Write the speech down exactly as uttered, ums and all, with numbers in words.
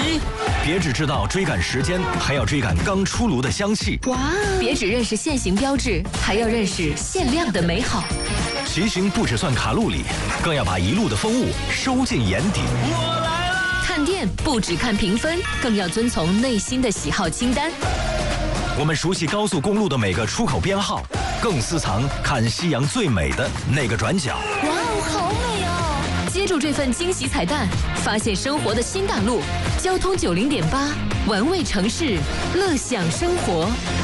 机。别只知道追赶时间，还要追赶刚出炉的香气。 哇！别只认识限行标志，还要认识限量的美好。 骑行不只算卡路里，更要把一路的风物收进眼底。 我来啦！ 看店不只看评分，更要遵从内心的喜好清单。 我们熟悉高速公路的每个出口编号，更私藏看夕阳最美的那个转角。 哇哦，好美哦！接住这份惊喜彩蛋，发现生活的新大陆。交通九零点八，玩味城市，乐享生活。